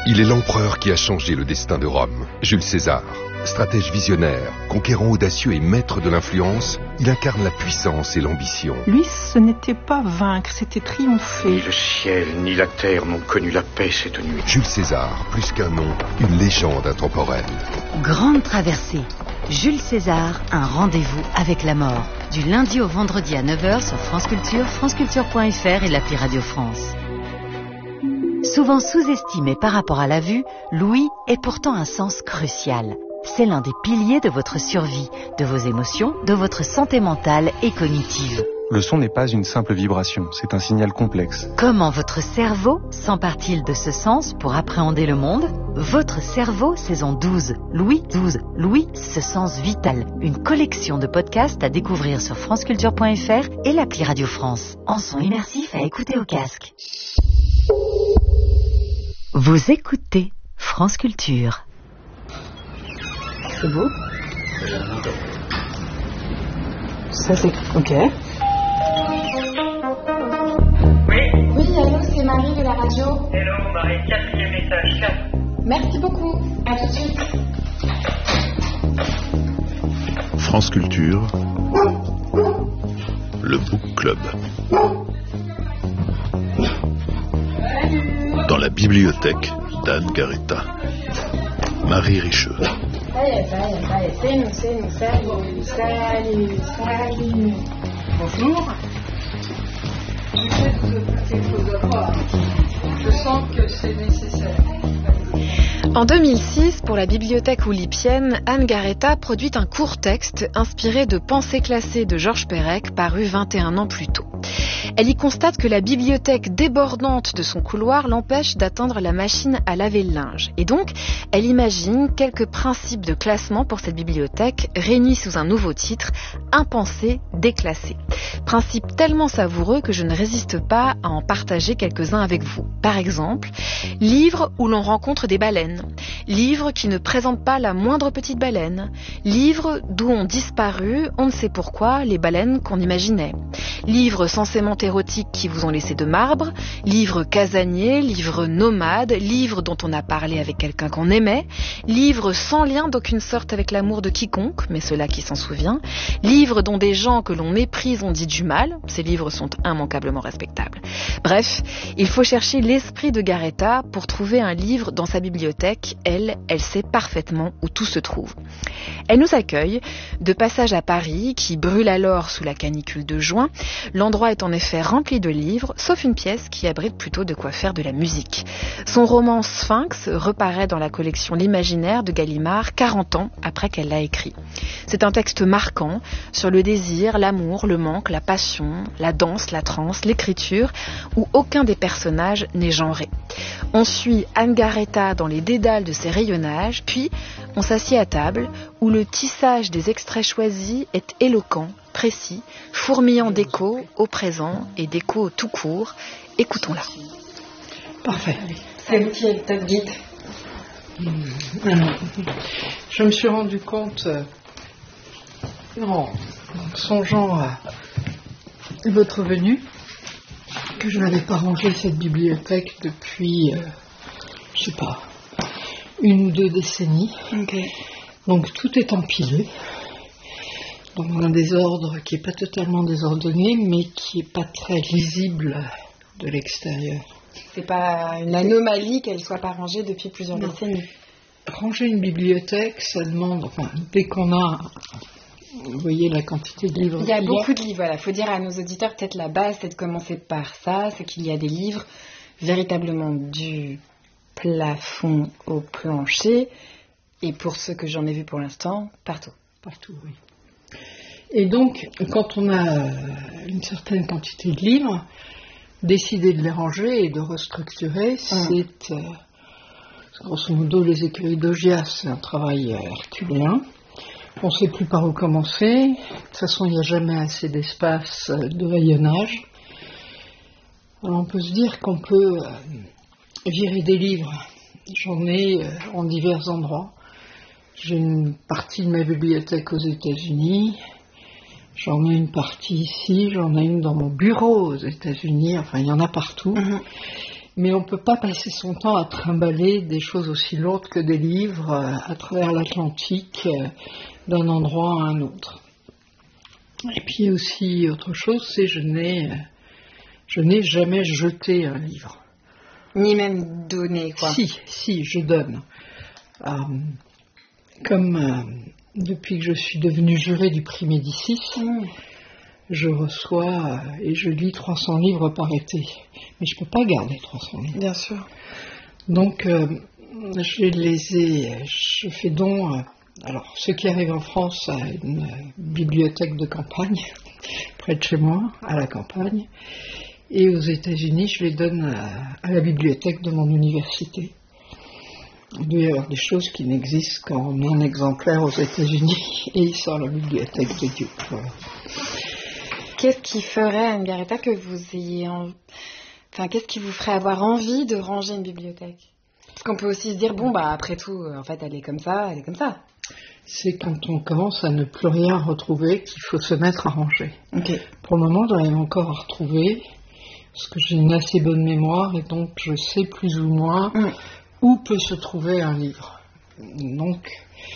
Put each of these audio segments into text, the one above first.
Il est l'empereur qui a changé le destin de Rome, Jules César. Stratège visionnaire, conquérant audacieux et maître de l'influence, il incarne la puissance et l'ambition. Lui, ce n'était pas vaincre, c'était triompher. Ni le ciel ni la terre n'ont connu la paix cette nuit. Jules César, plus qu'un nom, une légende intemporelle. Grande traversée. Jules César, un rendez-vous avec la mort. Du lundi au vendredi à 9h sur France Culture, franceculture.fr et l'appli Radio France. Souvent sous-estimé par rapport à la vue, l'ouïe est pourtant un sens crucial. C'est l'un des piliers de votre survie, de vos émotions, de votre santé mentale et cognitive. Le son n'est pas une simple vibration, c'est un signal complexe. Comment votre cerveau s'empare-t-il de ce sens pour appréhender le monde ? Votre cerveau, saison 12. Louis, ce sens vital. Une collection de podcasts à découvrir sur franceculture.fr et l'appli Radio France. En son immersif à écouter au casque. Vous écoutez France Culture. C'est beau. Ça c'est... Ok. Oui, allô, c'est Marie de la radio. Hello, Marie, 4e étage, 4. Merci beaucoup, à tout de suite. France Culture, le Book Club. Dans la bibliothèque d'Anne Garetta. Marie Richeux. C'est nous, salut. Bonjour. Je sens que c'est nécessaire. En 2006, pour la bibliothèque oulipienne, Anne Garetta produit un court texte inspiré de Pensées classées de Georges Perec, paru 21 ans plus tôt. Elle y constate que la bibliothèque débordante de son couloir l'empêche d'atteindre la machine à laver le linge. Et donc, elle imagine quelques principes de classement pour cette bibliothèque réunis sous un nouveau titre, Impensé, déclassé. Principe tellement savoureux que je ne résiste pas à en partager quelques-uns avec vous. Par exemple, livre où l'on rencontre des baleines, livre qui ne présente pas la moindre petite baleine, livre d'où ont disparu, on ne sait pourquoi, les baleines qu'on imaginait, livre censément érotiques qui vous ont laissé de marbre, livre casanier, livre nomade, livre dont on a parlé avec quelqu'un qu'on aimait, livre sans lien d'aucune sorte avec l'amour de quiconque, mais cela qui s'en souvient, livre dont des gens que l'on méprise ont dit du mal, ces livres sont immanquablement respectables. Bref, il faut chercher l'esprit de Garetta pour trouver un livre dans sa bibliothèque. Elle sait parfaitement où tout se trouve. Elle nous accueille de passage à Paris, qui brûle alors sous la canicule de juin. L'endroit est en effet rempli de livres, sauf une pièce qui abrite plutôt de quoi faire de la musique. Son roman Sphinx reparaît dans la collection L'Imaginaire de Gallimard 40 ans après qu'elle l'a écrit. C'est un texte marquant sur le désir, l'amour, le manque, la passion, la danse, la transe, l'écriture, où aucun des personnages n'est genré. On suit Anne Garetta dans les dédales de ses rayonnages, puis on s'assied à table où le tissage des extraits choisis est éloquent, précis, fourmillant d'échos au présent et d'échos tout court. Écoutons-la. Parfait. C'est vous qui êtes notre guide. Je me suis rendu compte, en songeant à votre venue, que je n'avais pas rangé cette bibliothèque depuis, je sais pas, 1 ou 2 décennies. Okay. Donc tout est empilé, dans un désordre qui n'est pas totalement désordonné, mais qui n'est pas très lisible de l'extérieur. C'est pas une anomalie qu'elle soit pas rangée depuis plusieurs décennies. Ranger une bibliothèque, ça demande, enfin, dès qu'on a, vous voyez la quantité de livres. Il y a beaucoup de livres, voilà. Il faut dire à nos auditeurs, peut-être la base, c'est de commencer par ça, c'est qu'il y a des livres véritablement du plafond au plancher, et pour ceux que j'en ai vus pour l'instant, partout. Partout, oui. Et donc, quand on a une certaine quantité de livres, décider de les ranger et de restructurer, c'est, grosso modo, les écuries d'Augias, c'est un travail herculéen. On ne sait plus par où commencer. De toute façon, il n'y a jamais assez d'espace de rayonnage. Alors, on peut se dire qu'on peut virer des livres. J'en ai en divers endroits. J'ai une partie de ma bibliothèque aux États-Unis. J'en ai une partie ici, j'en ai une dans mon bureau aux États-Unis, enfin il y en a partout. Mais on ne peut pas passer son temps à trimballer des choses aussi lourdes que des livres à travers l'Atlantique d'un endroit à un autre. Et puis aussi autre chose, c'est je n'ai jamais jeté un livre. Ni même donné, quoi. Si, je donne. Depuis que je suis devenue jurée du prix Médicis, je reçois et je lis 300 livres par été. Mais je ne peux pas garder 300 livres. Bien sûr. Donc, je fais don. Alors, ceux qui arrivent en France à une bibliothèque de campagne, près de chez moi, à la campagne. Et aux États-Unis, je les donne à la bibliothèque de mon université. Il doit y avoir des choses qui n'existent qu'en un exemplaire aux États-Unis et ils sont à la bibliothèque de Duke. Voilà. Qu'est-ce qui ferait, Anne Garetta, que vous ayez qu'est-ce qui vous ferait avoir envie de ranger une bibliothèque? Parce qu'on peut aussi se dire, après tout, en fait, elle est comme ça. C'est quand on commence à ne plus rien retrouver qu'il faut se mettre à ranger. Okay. Pour le moment, j'arrive encore à retrouver, parce que j'ai une assez bonne mémoire et donc je sais plus ou moins où peut se trouver un livre. Donc,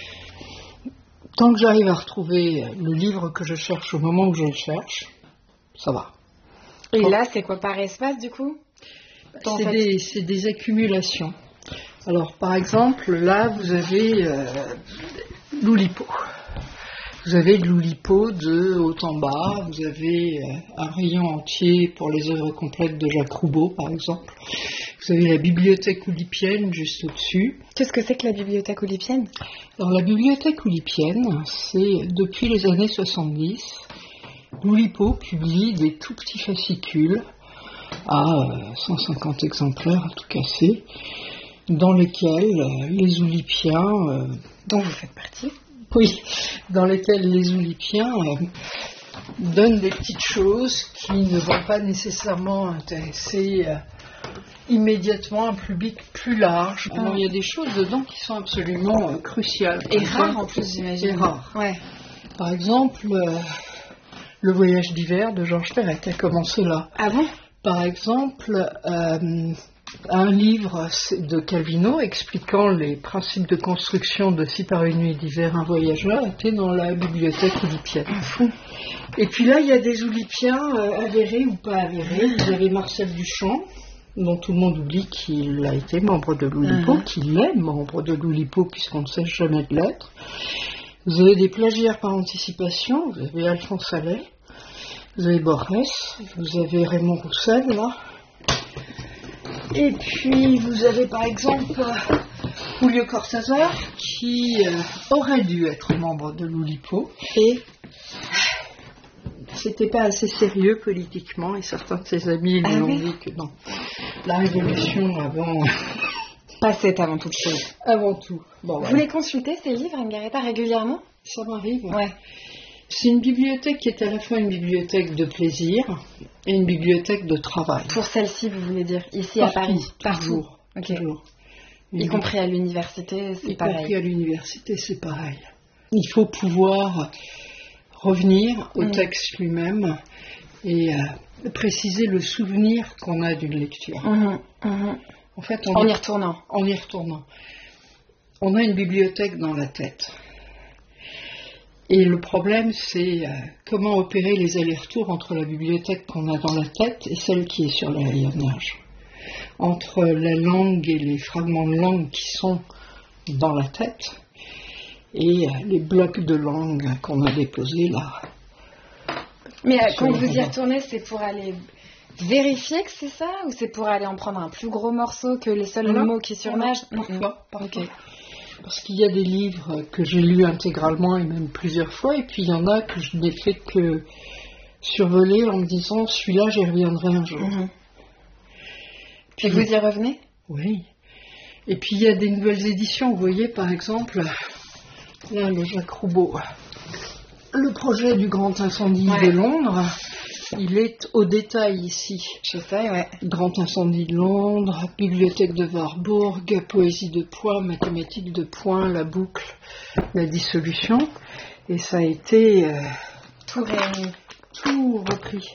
tant que j'arrive à retrouver le livre que je cherche au moment où je le cherche, ça va. Et là, c'est quoi par espace, du coup? C'est des accumulations. Alors, par exemple, là, vous avez l'Oulipo. Vous avez de l'Oulipo de haut en bas. Vous avez un rayon entier pour les œuvres complètes de Jacques Roubaud, par exemple. Vous avez la bibliothèque oulipienne juste au-dessus. Qu'est-ce que c'est que la bibliothèque oulipienne? Alors, la bibliothèque oulipienne, c'est depuis les années 70, l'Oulipo publie des tout petits fascicules à 150 exemplaires à tout casser, dans lesquels les Oulipiens, dont vous faites partie, oui, dans lesquels les Oulipiens donnent des petites choses qui ne vont pas nécessairement intéresser immédiatement un public plus large. Alors, il y a des choses dedans qui sont absolument cruciales. Et rares en plus, j'imagine. Et rares. Ouais. Par exemple, Le voyage d'hiver de Georges Perec a commencé là. Ah bon? Par exemple, un livre de Calvino expliquant les principes de construction de Si par une nuit d'hiver un voyageur était dans la bibliothèque oulipienne. Et puis là, il y a des oulipiens avérés ou pas avérés. Vous avez Marcel Duchamp, dont tout le monde oublie qu'il a été membre de l'Oulipo, qu'il est membre de l'Oulipo puisqu'on ne cesse jamais de l'être. Vous avez des plagiaires par anticipation, vous avez Alphonse Allais, vous avez Borges, vous avez Raymond Roussel, là. Et puis, vous avez par exemple Julio Cortázar, qui aurait dû être membre de l'Oulipo, et c'était pas assez sérieux politiquement, et certains de ses amis lui ont dit que non, la révolution avant... Passait avant toute chose. Avant tout. Bon, vous les consultez, ces livres, Anne Garetta, régulièrement? Ça m'arrive. Ouais. C'est une bibliothèque qui est à la fois une bibliothèque de plaisir et une bibliothèque de travail. Pour celle-ci, vous voulez dire, ici à Paris? Partout. Okay. Toujours. Y compris à l'université, c'est pareil. Y compris à l'université, c'est pareil. Il faut pouvoir revenir au texte lui-même et préciser le souvenir qu'on a d'une lecture. En fait, en y retournant. En y retournant. On a une bibliothèque dans la tête. Et le problème, c'est comment opérer les allers-retours entre la bibliothèque qu'on a dans la tête et celle qui est sur le rayonnage. Entre la langue et les fragments de langue qui sont dans la tête et les blocs de langue qu'on a déposés là. Mais quand vous y retournez, c'est pour aller vérifier que c'est ça, ou c'est pour aller en prendre un plus gros morceau que les seuls mots qui surnagent? Parfois. Okay. Parce qu'il y a des livres que j'ai lus intégralement et même plusieurs fois, et puis il y en a que je n'ai fait que survoler en me disant celui-là j'y reviendrai un jour. Puis, et vous y revenez? Oui. Et puis il y a des nouvelles éditions, vous voyez par exemple là le Jacques Roubaud, le projet du grand incendie de Londres. Il est au détail ici. Je sais, ouais. Grand incendie de Londres, bibliothèque de Warburg, poésie de points, mathématiques de points, la boucle, la dissolution. Et ça a été tout réuni. Tout repris.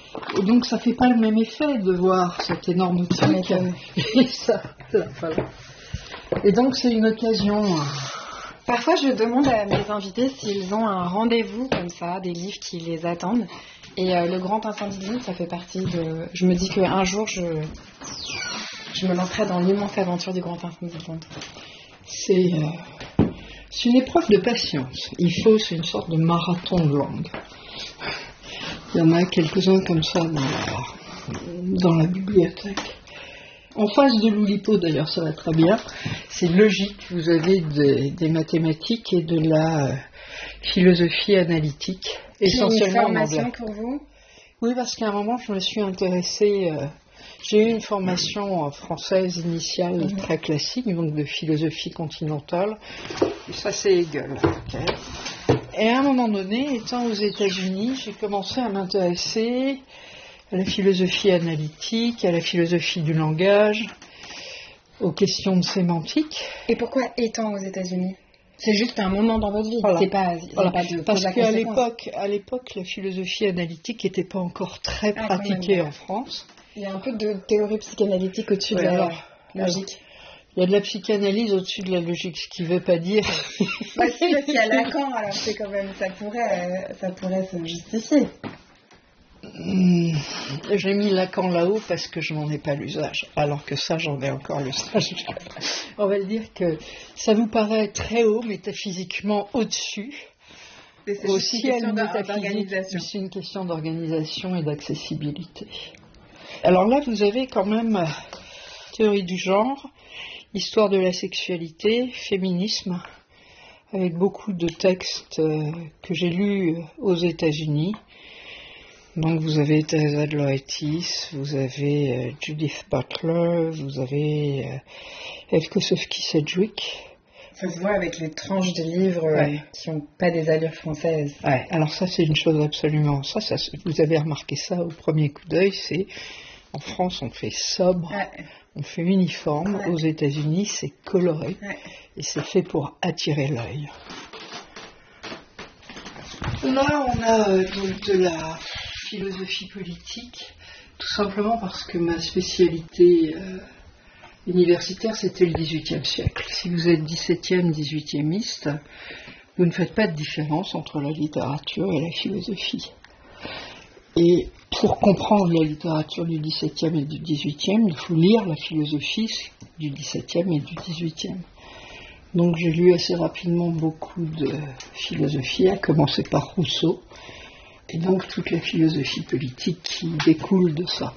Et donc ça fait pas le même effet de voir cet énorme truc. Et ça, là, voilà. Et donc c'est une occasion. Parfois je demande à mes invités s'ils ont un rendez-vous comme ça, des livres qui les attendent. Et le Grand Incendie de Lille, ça fait partie de... Je me dis qu'un jour je me lancerai dans l'immense aventure du Grand Incendie de Londres. C'est une épreuve de patience. C'est une sorte de marathon de langue. Il y en a quelques-uns comme ça dans la bibliothèque. En face de l'Oulipo, d'ailleurs, ça va très bien. C'est logique. Vous avez des mathématiques et de la philosophie analytique. Essentiellement une formation pour vous ? Oui, parce qu'à un moment, je me suis intéressée... j'ai eu une formation française initiale très classique, donc de philosophie continentale. Et ça, c'est Hegel. Okay. Et à un moment donné, étant aux États-Unis, j'ai commencé à m'intéresser à la philosophie analytique, à la philosophie du langage, aux questions de sémantique. Et pourquoi étant aux États-Unis ? C'est juste un moment dans votre vie. Voilà. C'est pas de parce qu'à l'époque, la philosophie analytique n'était pas encore très pratiquée en France. Il y a un peu de théorie psychanalytique au-dessus de la logique. Il y a de la psychanalyse au-dessus de la logique, ce qui ne veut pas dire... Si, parce qu'il y a Lacan, alors c'est quand même... Ça pourrait se justifier. J'ai mis Lacan là-haut parce que je n'en ai pas l'usage, alors que ça, j'en ai encore l'usage. On va dire que ça vous paraît très haut, métaphysiquement au-dessus. C'est aussi une question d'organisation. C'est une question d'organisation et d'accessibilité. Alors là, vous avez quand même théorie du genre, histoire de la sexualité, féminisme, avec beaucoup de textes que j'ai lus aux États-Unis. Donc vous avez Teresa de Lauretis, vous avez Judith Butler, vous avez Eve Kosofsky-Sedgwick. Ça se voit avec les tranches de livres qui n'ont pas des allures françaises. Ouais. Alors ça, c'est une chose absolument... Ça, vous avez remarqué ça au premier coup d'œil, c'est... En France, on fait sobre, on fait uniforme. Aux États-Unis, c'est coloré et c'est fait pour attirer l'œil. Là, on a donc de la philosophie politique, tout simplement parce que ma spécialité universitaire, c'était le XVIIIe siècle. Si vous êtes 17e, 18e-iste, vous ne faites pas de différence entre la littérature et la philosophie. Et pour comprendre la littérature du XVIIe et du XVIIIe, il faut lire la philosophie du XVIIe et du XVIIIe. Donc j'ai lu assez rapidement beaucoup de philosophie, à commencer par Rousseau, et donc toute la philosophie politique qui découle de ça.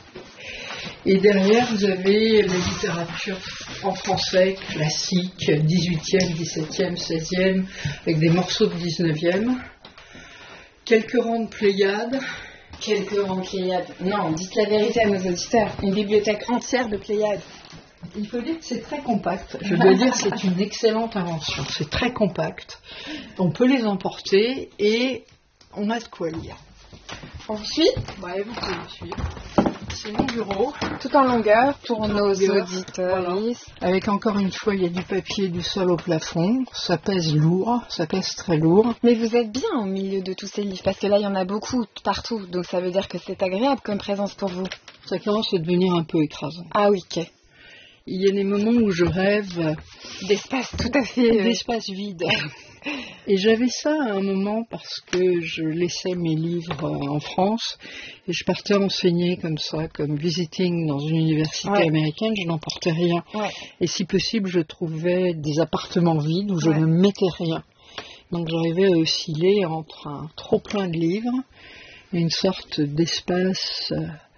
Et derrière, vous avez la littérature en français classique, 18e, 17e, 16e, avec des morceaux de 19e, quelques rangs de Pléiades. Quelques rangs de Pléiades. Non, dites la vérité à nos auditeurs. Une bibliothèque entière de Pléiades. Il faut dire que c'est très compact. Je dois dire que c'est une excellente invention. C'est très compact. On peut les emporter et on a de quoi lire. On suit ? Ouais, vous pouvez me suivre. C'est mon bureau. Tout en longueur pour nos auditeurs. Voilà. Avec encore une fois, il y a du papier du sol au plafond. Ça pèse lourd, ça pèse très lourd. Mais vous êtes bien au milieu de tous ces livres, parce que là, il y en a beaucoup partout. Donc ça veut dire que c'est agréable comme présence pour vous. Ça commence à devenir un peu écrasant. Ah oui, ok. Il y a des moments où je rêve d'espace tout à fait... d'espace vide. Et j'avais ça à un moment parce que je laissais mes livres en France et je partais enseigner comme ça, comme visiting dans une université américaine, je n'emportais rien. Et si possible, je trouvais des appartements vides où je ne mettais rien. Donc j'arrivais à osciller entre un trop plein de livres et une sorte d'espace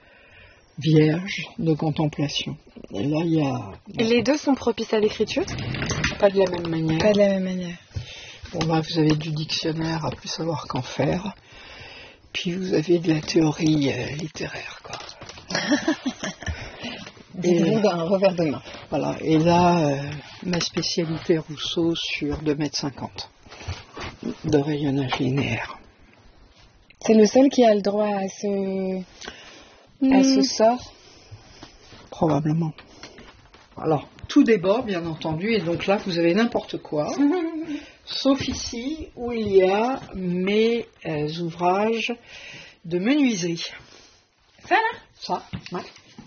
vierge de contemplation. Et là, il y a... Et les deux sont propices à l'écriture ? Pas de la même manière. Pas de la même manière. Bon, là, vous avez du dictionnaire à plus savoir qu'en faire. Puis vous avez de la théorie littéraire, quoi. Dites-vous d'un revers de main. Voilà. Et là, ma spécialité Rousseau sur 2,50 m de rayonnage linéaire. C'est le seul qui a le droit à ce sort ? Probablement. Alors, tout déborde, bien entendu, et donc là, vous avez n'importe quoi. Sauf ici, où il y a mes ouvrages de menuiserie. Ça, là? Ça, ouais.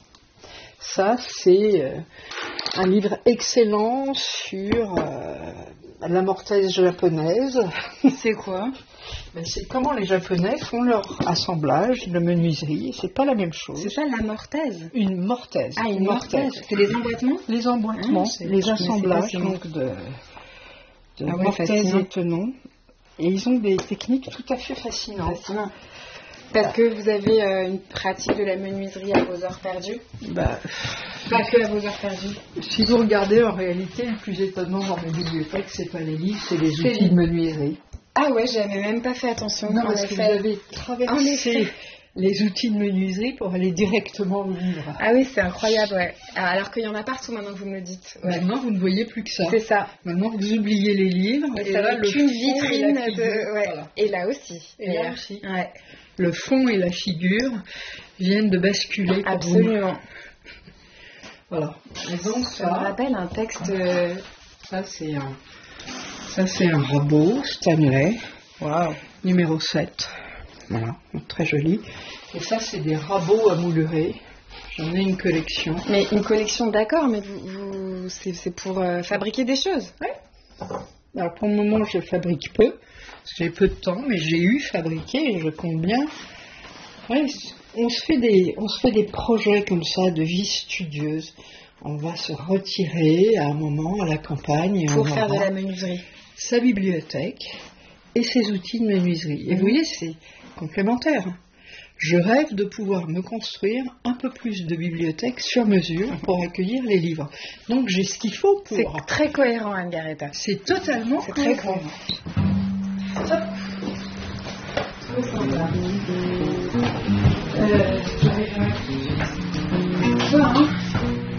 Ça, c'est un livre excellent sur la mortaise japonaise. C'est quoi? C'est comment les Japonais font leur assemblage de menuiserie. C'est pas la même chose. C'est ça, la mortaise? Une mortaise. Ah, une mortaise. C'est les emboîtements? Les emboîtements, les assemblages donc de mortaise et tenons. Et ils ont des techniques tout à fait fascinantes. Parce que vous avez une pratique de la menuiserie à vos heures perdues? Pas que à vos heures perdues. Si vous regardez, en réalité, le plus étonnant dans mes bibliothèques, c'est pas les livres, c'est les outils de menuiserie. Ah ouais, j'avais même pas fait attention. Non, parce que vous avez traversé les outils de menuiserie pour aller directement au livre. Ah oui, c'est incroyable, ouais. Alors qu'il y en a partout maintenant que vous me le dites. Ouais. Maintenant, vous ne voyez plus que ça. C'est ça. Maintenant, vous oubliez les livres. Et là, le fond vitrine et la figure, voilà. Et là aussi. Là aussi. Ouais. Le fond et la figure viennent de basculer. Absolument. Voilà. Et donc, ça me rappelle un texte. Ça, c'est un rabot Stanley. Wow. Numéro 7. Voilà, très joli. Et ça, c'est des rabots à moulurés. J'en ai une collection. Mais une collection, d'accord, mais c'est pour fabriquer des choses. Ouais. Alors, pour le moment, je fabrique peu, parce que j'ai peu de temps, mais j'ai eu fabriqué et je compte bien. Ouais, on se fait des projets comme ça de vie studieuse. On va se retirer à un moment à la campagne. Et pour faire de la menuiserie. Sa bibliothèque et ses outils de menuiserie. Et vous voyez, c'est complémentaire. Je rêve de pouvoir me construire un peu plus de bibliothèques sur mesure pour accueillir les livres. Donc j'ai ce qu'il faut pour... C'est très cohérent, Anne Garetta. C'est totalement très cohérent. J'arrive à...